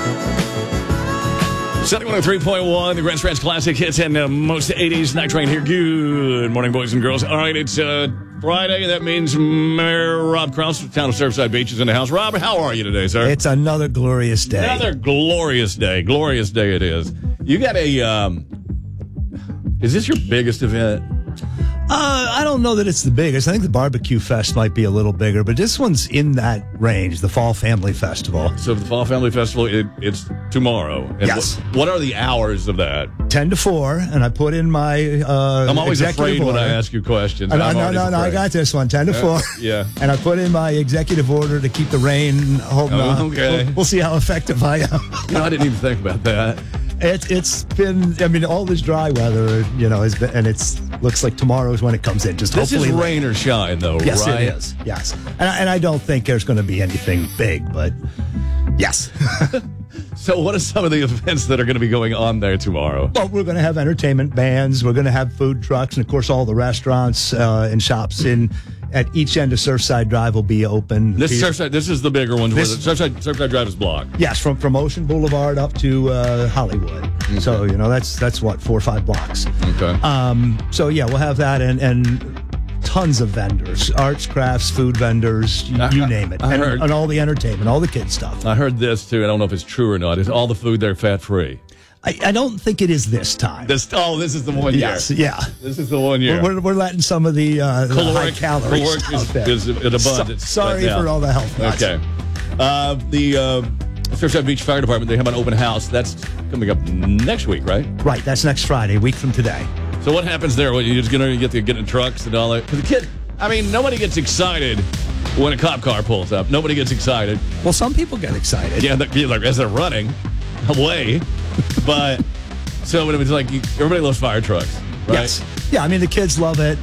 Sunny 103.1, the Grand Strands Classic hits and most 80s. Night Train here. Good morning, boys and girls. All right, it's Friday. That means Mayor Rob Krause of the town of Surfside Beach is in the house. Rob, how are you today, sir? It's another glorious day. Another glorious day. Glorious day it is. You got a, is this your biggest event? I don't know that it's the biggest. I think the Barbecue Fest might be a little bigger, but this one's in that range, the Fall Family Festival. So the Fall Family Festival, it's tomorrow. And yes. What are the hours of that? 10 to 4, and I put in my I'm always afraid order. when I ask you questions. No, I got this one, 10 to 4. Yeah. And I put in my executive order to keep the rain holding on. Okay. We'll see how effective I am. I didn't even think about that. It's been, I mean, all this dry weather, has been, and looks like tomorrow is when it comes in. Just this hopefully is rain or shine, though, yes, right? Yes, it is. Yes. And I don't think there's going to be anything big, but yes. So what are some of the events that are going to be going on there tomorrow? Well, we're going to have entertainment bands. We're going to have food trucks. And, of course, all the restaurants and shops at each end of Surfside Drive will be open. This is the bigger one. Surfside Drive is blocked. Yes, from Ocean Boulevard up to Hollywood. Okay. So, that's what, 4 or 5 blocks. Okay. So, yeah, we'll have that and tons of vendors, arts, crafts, food vendors, you name it. And all the entertainment, all the kids stuff. I heard this, too. I don't know if it's true or not. Is all the food there fat-free? I don't think it is this time. This is the one year. Yes, yeah. This is the one year. We're letting some of the high calories is in abundance. Sorry for all the health nuts. Okay. The Surfside Beach Fire Department, they have an open house. That's coming up next week, right? Right. That's next Friday, a week from today. So what happens there? You're just going to get in trucks and all that? For the kid, nobody gets excited when a cop car pulls up. Nobody gets excited. Well, some people get excited. Yeah, as they're running away. But so it's like everybody loves fire trucks, right? Yes. Yeah, the kids love it.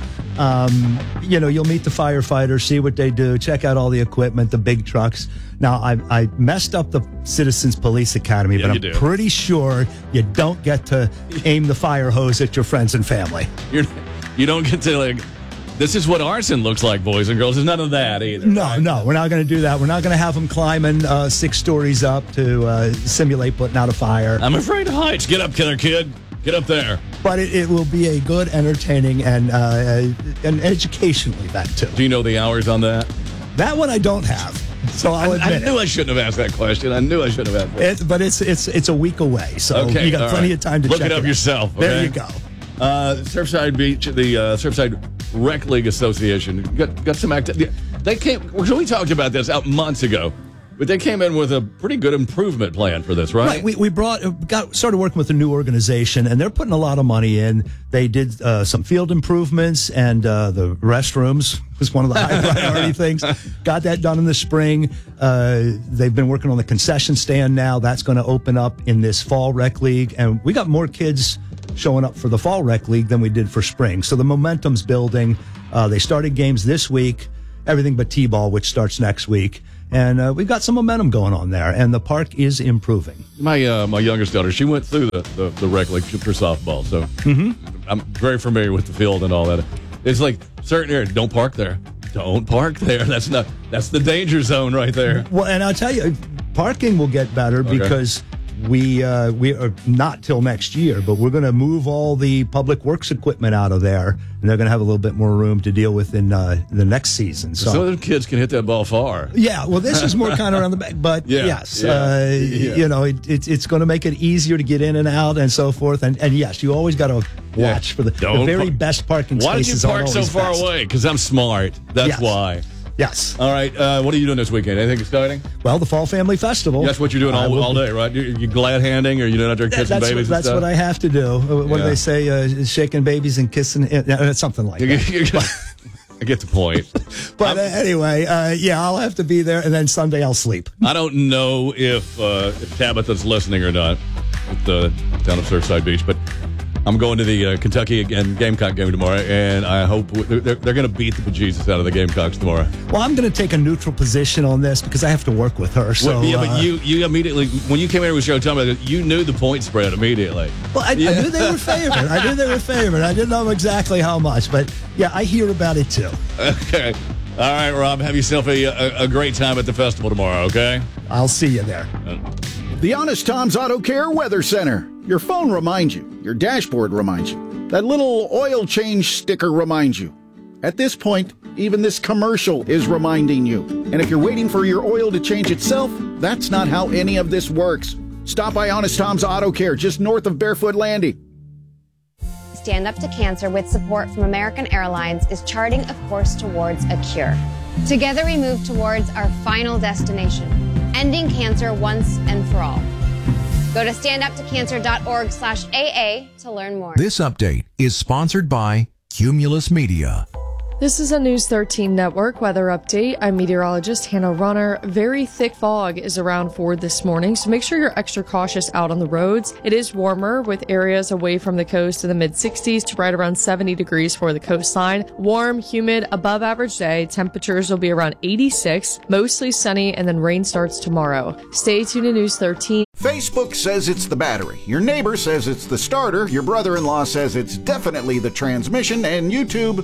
You'll meet the firefighters, see what they do, check out all the equipment, the big trucks. Now, I messed up the Citizens Police Academy, but I'm pretty sure you don't get to aim the fire hose at your friends and family. You don't get to, this is what arson looks like, boys and girls. There's none of that either. No, right? No, we're not going to do that. We're not going to have them climbing 6 stories up to simulate putting out a fire. I'm afraid of heights. Get up, killer kid. Get up there. But it will be a good, entertaining, and an educational event, too. Do you know the hours on that? That one I don't have. So I'll admit I knew I shouldn't have asked that question. I knew I should have asked that. But it's a week away, so you got plenty of time to look check it up yourself. Okay? There you go. Surfside Beach, the Surfside Rec League Association got some activity. They came. So we talked about this out months ago. But they came in with a pretty good improvement plan for this, right? Right. We started working with a new organization, and they're putting a lot of money in. They did some field improvements, and the restrooms was one of the high priority things. Got that done in the spring. They've been working on the concession stand now. That's going to open up in this fall rec league, and we got more kids showing up for the fall rec league than we did for spring. So the momentum's building. They started games this week, everything but T-ball, which starts next week. And we've got some momentum going on there, and the park is improving. My youngest daughter, she went through the rec league for softball, so I'm very familiar with the field and all that. It's like certain areas, don't park there. Don't park there. That's the danger zone right there. Well, and I'll tell you, parking will get better because we are not till next year, but we're going to move all the public works equipment out of there, and they're going to have a little bit more room to deal with in the next season. So the kids can hit that ball far. Yeah, well, this is more kind of around the back, but yes, it's going to make it easier to get in and out and so forth. And yes, you always got to watch for the very best parking spaces. Why did you park so far away? Because I'm smart. That's why. Yes. All right. What are you doing this weekend? Anything exciting? Well, the Fall Family Festival. That's what you're doing all day, right? You glad handing, or you're not there kissing babies? That's what I have to do. What do they say? Shaking babies and kissing, something like that. I get the point. But anyway, I'll have to be there, and then Sunday I'll sleep. I don't know if Tabitha's listening or not at the town of Surfside Beach, but I'm going to the Kentucky and Gamecock game tomorrow, and I hope they're going to beat the bejesus out of the Gamecocks tomorrow. Well, I'm going to take a neutral position on this because I have to work with her. So, but you immediately, when you came in with Show Time, you knew the point spread immediately. Well, I knew they were favored. I didn't know exactly how much, but I hear about it too. Okay. All right, Rob, have yourself a great time at the festival tomorrow, okay? I'll see you there. The Honest Tom's Auto Care Weather Center. Your phone reminds you. Your dashboard reminds you. That little oil change sticker reminds you. At this point, even this commercial is reminding you. And if you're waiting for your oil to change itself, that's not how any of this works. Stop by Honest Tom's Auto Care just north of Barefoot Landing. Stand Up to Cancer, with support from American Airlines, is charting a course towards a cure. Together we move towards our final destination, ending cancer once and for all. Go to standuptocancer.org/AA to learn more. This update is sponsored by Cumulus Media. This is a News 13 Network weather update. I'm meteorologist Hannah Runner. Very thick fog is around Ford this morning, so make sure you're extra cautious out on the roads. It is warmer, with areas away from the coast in the mid-60s to right around 70 degrees for the coastline. Warm, humid, above average day. Temperatures will be around 86, mostly sunny, and then rain starts tomorrow. Stay tuned to News 13. Facebook says it's the battery. Your neighbor says it's the starter. Your brother-in-law says it's definitely the transmission. And YouTube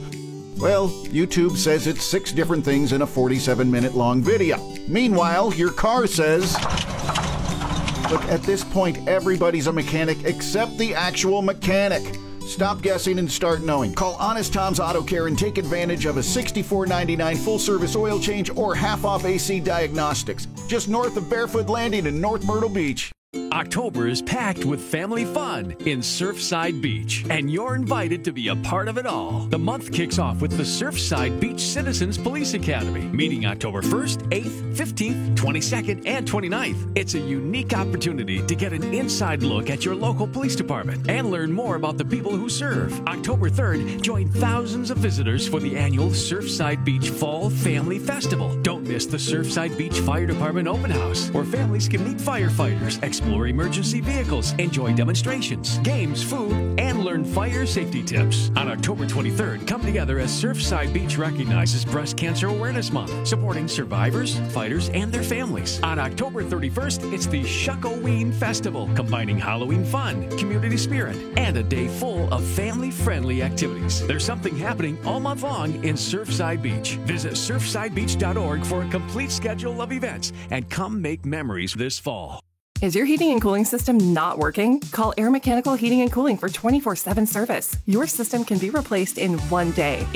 says it's 6 different things in a 47-minute long video. Meanwhile, your car says... Look, at this point, everybody's a mechanic except the actual mechanic. Stop guessing and start knowing. Call Honest Tom's Auto Care and take advantage of a $64.99 full-service oil change or half-off AC diagnostics. Just north of Barefoot Landing in North Myrtle Beach. October is packed with family fun in Surfside Beach, and you're invited to be a part of it all. The month kicks off with the Surfside Beach Citizens Police Academy, meeting October 1st, 8th, 15th, 22nd, and 29th. It's a unique opportunity to get an inside look at your local police department and learn more about the people who serve. October 3rd, join thousands of visitors for the annual Surfside Beach Fall Family Festival. Don't miss the Surfside Beach Fire Department Open House, where families can meet firefighters, explore emergency vehicles, enjoy demonstrations, games, food, and learn fire safety tips. On October 23rd, come together as Surfside Beach recognizes Breast Cancer Awareness Month, supporting survivors, fighters, and their families. On October 31st, it's the Shuckoween Festival, combining Halloween fun, community spirit, and a day full of family-friendly activities. There's something happening all month long in Surfside Beach. Visit surfsidebeach.org for a complete schedule of events, and come make memories this fall. Is your heating and cooling system not working? Call Air Mechanical Heating and Cooling for 24/7 service. Your system can be replaced in one day.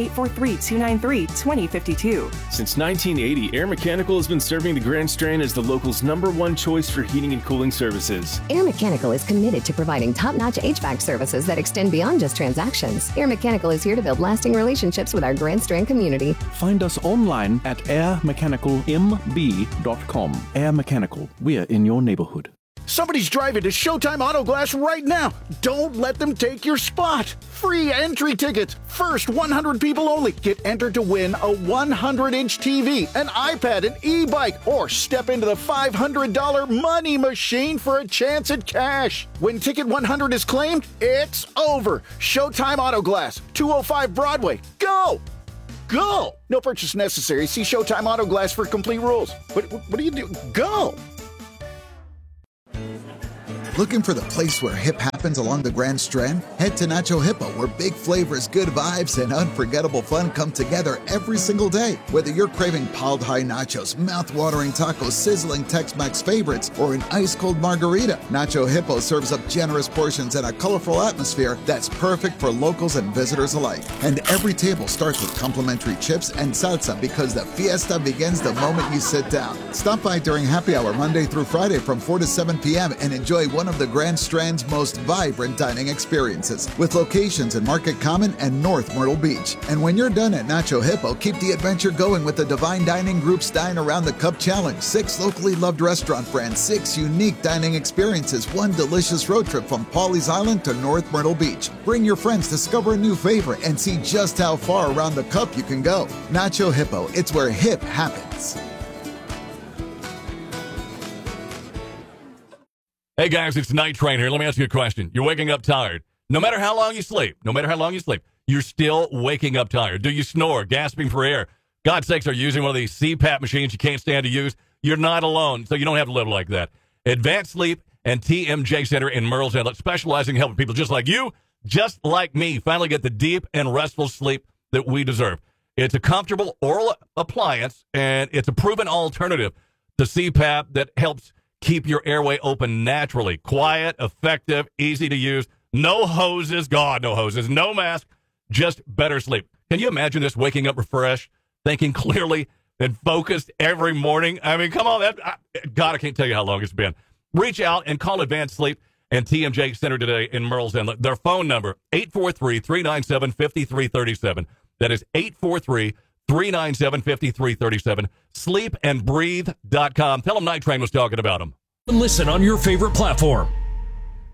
843-293-2052. Since 1980, Air Mechanical has been serving the Grand Strand as the local's #1 choice for heating and cooling services. Air Mechanical is committed to providing top-notch HVAC services that extend beyond just transactions. Air Mechanical is here to build lasting relationships with our Grand Strand community. Find us online at airmechanicalmb.com. Air Mechanical, we're in your neighborhood. Somebody's driving to Showtime Auto Glass right now. Don't let them take your spot. Free entry tickets. First 100 people only. Get entered to win a 100-inch TV, an iPad, an e-bike, or step into the $500 money machine for a chance at cash. When Ticket 100 is claimed, it's over. Showtime Auto Glass, 205 Broadway. Go! Go! No purchase necessary. See Showtime Auto Glass for complete rules. What do you do? Go! Looking for the place where hip happens along the Grand Strand? Head to Nacho Hippo, where big flavors, good vibes, and unforgettable fun come together every single day. Whether you're craving piled high nachos, mouth-watering tacos, sizzling Tex-Mex favorites, or an ice-cold margarita, Nacho Hippo serves up generous portions and a colorful atmosphere that's perfect for locals and visitors alike. And every table starts with complimentary chips and salsa, because the fiesta begins the moment you sit down. Stop by during happy hour Monday through Friday from 4 to 7 p.m. and enjoy one of the Grand Strand's most vibrant dining experiences, with locations in Market Common and North Myrtle Beach. And when you're done at Nacho Hippo, keep the adventure going with the Divine Dining Group's Dine Around the Cup Challenge. 6 locally loved restaurant brands, 6 unique dining experiences, 1 delicious road trip from Pawleys Island to North Myrtle Beach. Bring your friends, discover a new favorite, and see just how far around the cup you can go. Nacho Hippo, it's where hip happens. Hey guys, it's Night Train here. Let me ask you a question. You're waking up tired. No matter how long you sleep, you're still waking up tired. Do you snore, gasping for air? God's sakes, are you using one of these CPAP machines you can't stand to use? You're not alone, so you don't have to live like that. Advanced Sleep and TMJ Center in Murrells Inlet, specializing in helping people just like you, just like me, finally get the deep and restful sleep that we deserve. It's a comfortable oral appliance, and it's a proven alternative to CPAP that helps keep your airway open naturally. Quiet, effective, easy to use. No hoses. God, no hoses. No mask. Just better sleep. Can you imagine this, waking up refreshed, thinking clearly, and focused every morning? I mean, come on. God, I can't tell you how long it's been. Reach out and call Advanced Sleep and TMJ Center today in Merle's Inlet. Their phone number, 843-397-5337. That is 843-397-5337. Sleepandbreathe.com. Tell them Night Train was talking about them. Listen on your favorite platform.